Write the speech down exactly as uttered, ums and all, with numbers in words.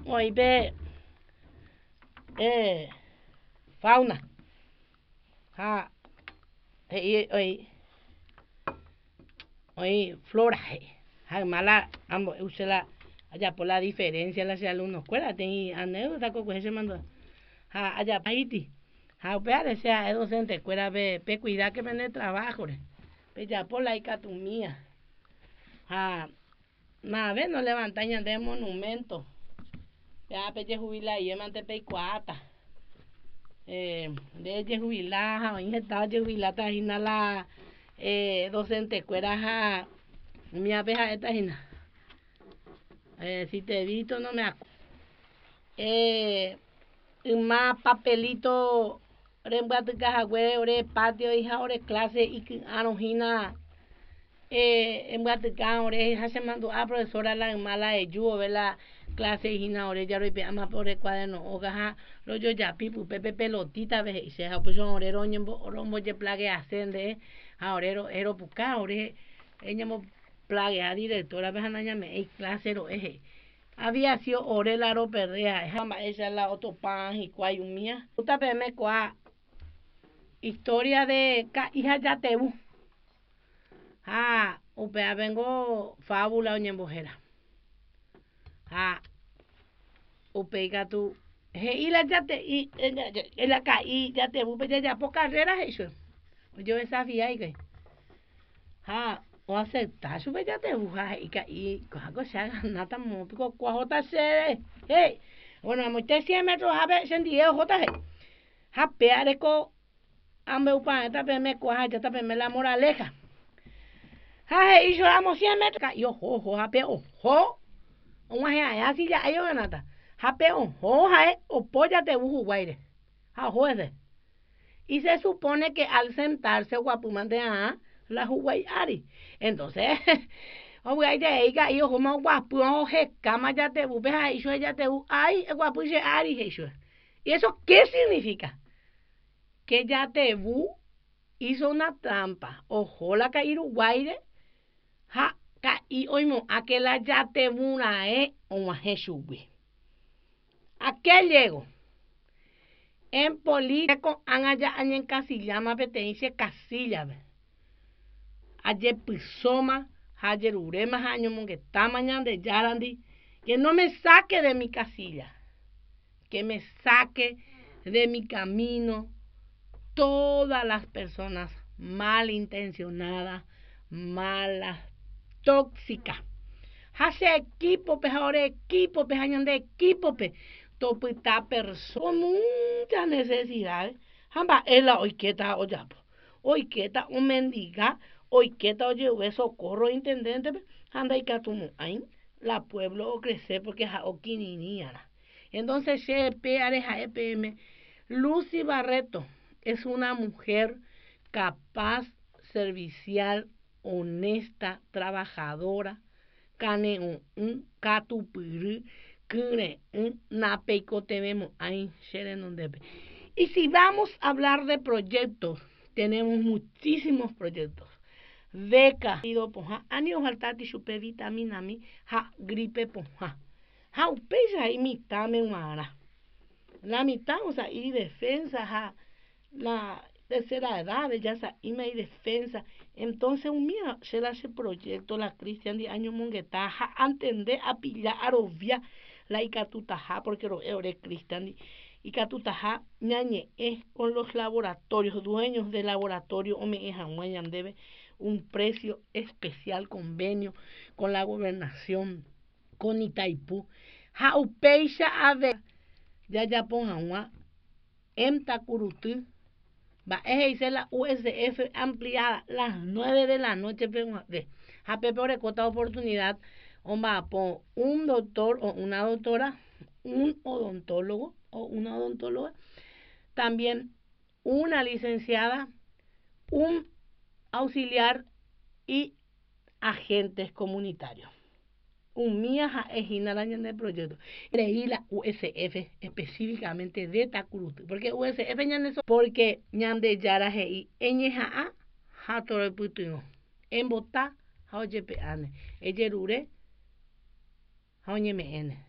hoy ve eh, fauna. Ha, hoy, hoy, hoy flora. Ha, mala, ambos, usted allá por la diferencia, las alumnos, acuérdate, y anécdota que se mandó. Ha, allá, Haití. Ha, vea, sea, es docente, escuela, ve, pe, cuidar que viene trabajo, pe, ya por la icatumía. Ha, nada, ve, no levantan de monumento. Ya, pe, je jubila, y emante pe, cuata. Eh, de je jubila, ha, injetado je jubila, ta, jina la, eh, docente, escuela, ha, mi abeja, esta, jina. Eh, si te he visto, no me acuerdo. Eh, más papelito, ore ore patio, hija, ore clase, y que anojina, eh, en Guaticán, ore, hija, se mandó a profesora la mala de yugo, ve la clase, hija, ore, ya, ore, ama por el cuaderno, ogaja, lo yo ya, pipu, pepe, pelotita, ve, y se ha pues, ore, roño, rombo, ye, plague, ascende, ahora, ero, puca, ore, ella, mo, plague, a directora, ve, anaña, me, clase, ero, eje. Había sido orela ro perdea, jamás esa la otro pan y cuayumía. Uta peme cua historia de ca hija ya tebu. Ah, upea vengo fábula oña embojera. Ah, upeiga tu he y la ya te y la caí ya te bu ya ya por carrera eso. Yo desafía y que. Ah, o aceptar su bella te buja y y algo se haga nada muy pico cuajota se hey bueno muchos cien metros a ver sentí yo jota ha peare co ambe upa esta pe me cuaja ya esta pe me la moraleja ha y yo amo cien metros yo jo jo ha pe ojo un ha así ya yo nada ha pe ojo ha o polla te buju guaire ha juez y se supone que al sentarse guapumante a la juguayari. Entonces, oye, ella y yo como guapo, oje, cama ya te bu, beja y yo ya te bu, ay, guapo y ari eso. ¿Y eso qué significa? Que ya te bu hizo una trampa. Ojo la caíru guaire, ja, ca y oimo, aquella ya te bu una eh, o a Jesús. ¿A qué llego? En político, han allá en casillama, pertenece casilla, ayer pisoma, ayer urema, año mongue, tamaña de yarandi, que no me saque de mi casilla, que me saque de mi camino todas las personas malintencionadas, malas, tóxicas. Hace equipo, pe, ahora equipo, pe, año de equipo, pe. Topita persona muchas necesidades. Jamba, ela hoy que está oyapo. Hoy que está un mendiga, hoy que está oye socorro intendente, anda y catumo ahí la pueblo o crecer porque ja o quininiana. Entonces se pe areja E P M Lucy Barreto es una mujer capaz, servicial, honesta, trabajadora, cane un catupiri Kure, Napeico tenemos ahí, y si vamos a hablar de proyectos, tenemos muchísimos proyectos. Beca, anio haltati chupe vitamina mi, ha gripe poja. Ha upesa ahí mitad me mara. La mitad, o sea, y defensa, ha, la tercera edad, ya sa, y me defensa. Entonces, un día se hace proyecto, la Cristian de año mongueta, ha, entender, a pillar, a obviar. La icatutaja, porque lo eure cristian y catutaja ñañe es con los laboratorios, dueños de laboratorio, o me debe un precio especial convenio con la gobernación, con Itaipú. Jaupeisha ave, ya ya pongan en Tacurutu, va a la U S F ampliada las nueve de la noche, de a pepe cota oportunidad. Omba, por un doctor o una doctora, un odontólogo o una odontóloga, también una licenciada, un auxiliar y agentes comunitarios. Un mía es inalaña del proyecto. Leí la U S F específicamente de Tacurutu, porque U S F ñan eso, porque ñan de yara hei, eñeja a, hatore putuino, en bota, haoye peane, eyerure, Oye, me